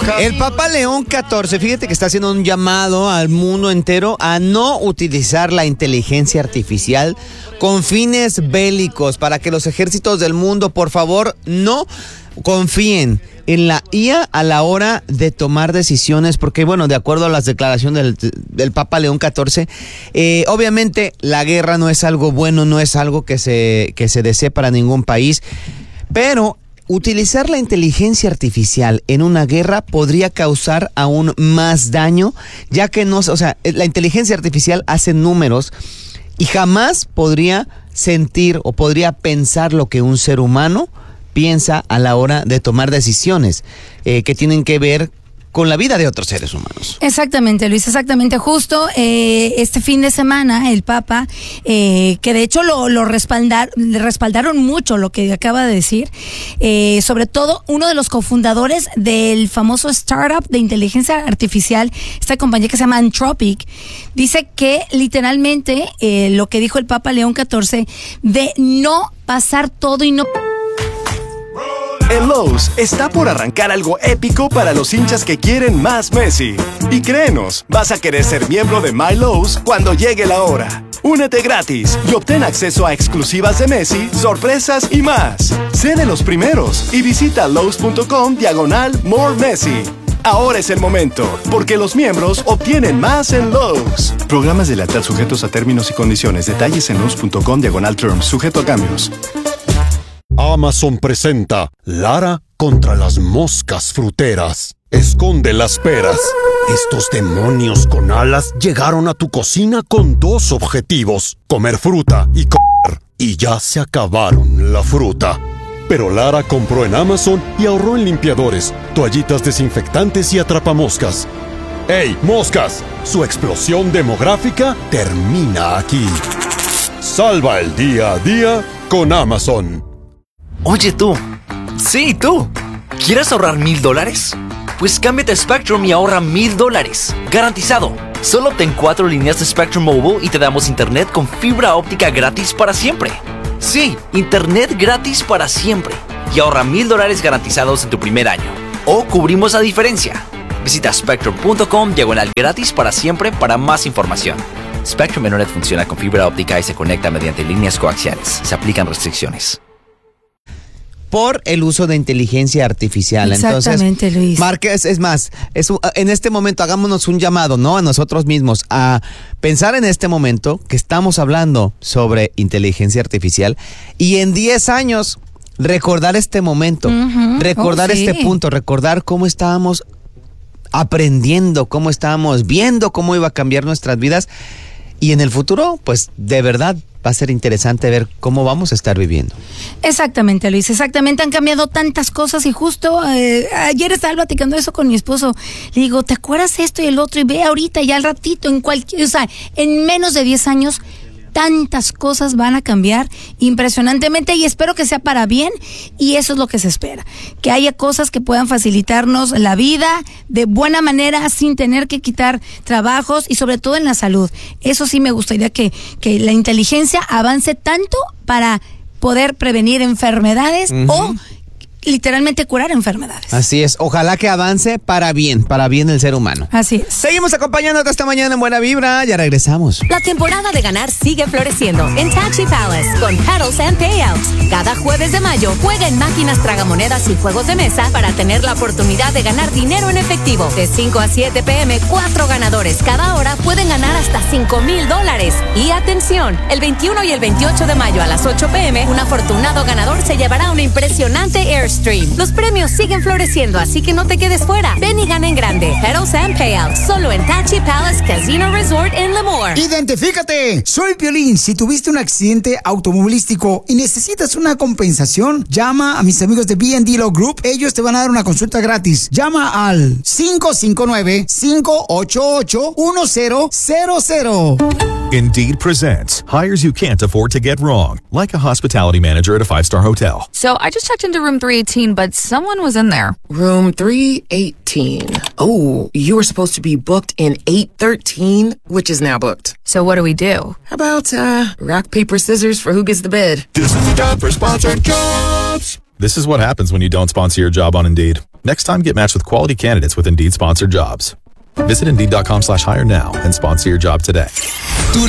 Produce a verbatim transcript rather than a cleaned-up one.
El Papa León catorce, fíjate que está haciendo un llamado al mundo entero a no utilizar la inteligencia artificial con fines bélicos, para que los ejércitos del mundo, por favor, no confíen en la I A a la hora de tomar decisiones, porque bueno, de acuerdo a las declaraciones del, del Papa León catorce, eh, obviamente la guerra no es algo bueno, no es algo que se, que se desee para ningún país, pero utilizar la inteligencia artificial en una guerra podría causar aún más daño, ya que no, o sea, la inteligencia artificial hace números y jamás podría sentir o podría pensar lo que un ser humano piensa a la hora de tomar decisiones eh, que tienen que ver con la vida de otros seres humanos. Exactamente, Luis, exactamente. Justo eh, este fin de semana el Papa, eh, que de hecho lo, lo respaldar, le respaldaron mucho lo que acaba de decir, eh, sobre todo uno de los cofundadores del famoso startup de inteligencia artificial, esta compañía que se llama Anthropic, dice que literalmente eh, lo que dijo el Papa León catorce de no pasar todo y no... En Lowe's está por arrancar algo épico para los hinchas que quieren más Messi. Y créenos, vas a querer ser miembro de My Lowe's cuando llegue la hora. Únete gratis y obtén acceso a exclusivas de Messi, sorpresas y más. Sé de los primeros y visita Lowe's.com diagonal More Messi. Ahora es el momento, porque los miembros obtienen más en Lowe's. Programas de lealtad sujetos a términos y condiciones. Detalles en Lowe's.com diagonal Terms, sujeto a cambios. Amazon presenta Lara contra las moscas fruteras. Esconde las peras. Estos demonios con alas llegaron a tu cocina con dos objetivos: comer fruta y comer. Y ya se acabaron la fruta. Pero Lara compró en Amazon y ahorró en limpiadores, toallitas desinfectantes y atrapamoscas. ¡Hey, moscas! Su explosión demográfica termina aquí. Salva el día a día con Amazon. Oye tú, sí tú, ¿quieres ahorrar mil dólares? Pues cámbiate a Spectrum y ahorra mil dólares, garantizado. Solo obtén cuatro líneas de Spectrum Mobile y te damos internet con fibra óptica gratis para siempre. Sí, internet gratis para siempre. Y ahorra mil dólares garantizados en tu primer año. O cubrimos la diferencia. Visita Spectrum.com diagonal gratis para siempre para más información. Spectrum Internet funciona con fibra óptica y se conecta mediante líneas coaxiales. Se aplican restricciones. Por el uso de inteligencia artificial. Exactamente, entonces, Luis. Márquez, es más, es, en este momento hagámonos un llamado, ¿no? A nosotros mismos, a pensar en este momento que estamos hablando sobre inteligencia artificial y en diez años recordar este momento, uh-huh. recordar oh, sí. este punto, recordar cómo estábamos aprendiendo, cómo estábamos viendo cómo iba a cambiar nuestras vidas y en el futuro, pues de verdad va a ser interesante ver cómo vamos a estar viviendo. Exactamente, Luis, exactamente. Han cambiado tantas cosas y justo eh, ayer estaba platicando eso con mi esposo. Le digo, ¿te acuerdas esto y el otro? Y ve ahorita, ya al ratito, en cualquier, o sea, en menos de diez años, tantas cosas van a cambiar impresionantemente y espero que sea para bien y eso es lo que se espera, que haya cosas que puedan facilitarnos la vida de buena manera sin tener que quitar trabajos y sobre todo en la salud. Eso sí me gustaría que, que la inteligencia avance tanto para poder prevenir enfermedades uh-huh. o literalmente curar enfermedades. Así es, ojalá que avance para bien, para bien del ser humano. Así es. Seguimos acompañándote esta mañana en Buena Vibra, ya regresamos. La temporada de ganar sigue floreciendo en Taxi Palace con Pedals and Payouts. Cada jueves de mayo juega en máquinas tragamonedas y juegos de mesa para tener la oportunidad de ganar dinero en efectivo. De cinco a siete pm, cuatro ganadores cada hora pueden ganar hasta cinco mil dólares. Y atención, el veintiuno y el veintiocho de mayo a las ocho pm, un afortunado ganador se llevará una impresionante Airstream. Los premios siguen floreciendo, así que no te quedes fuera. Ven y gana en grande. Pedals and Payouts, solo en Tachi Palace Casino Resort en Lemoore. ¡Identifícate! Soy Piolín. Si tuviste un accidente automovilístico y necesitas una compensación, llama a mis amigos de B and D Law Group. Ellos te van a dar una consulta gratis. Llama al cinco cinco nueve, cinco ocho ocho, uno cero cero cero. Indeed presents hires you can't afford to get wrong, like a hospitality manager at a five-star hotel. So I just checked into room three eighteen, but someone was in there. Room three eighteen. Oh, you were supposed to be booked in eight thirteen, which is now booked. So what do we do? How about, uh, rock, paper, scissors for who gets the bid? This is the time for sponsored jobs. This is what happens when you don't sponsor your job on Indeed. Next time, get matched with quality candidates with Indeed sponsored jobs. Visit Indeed.com slash hire now and sponsor your job today.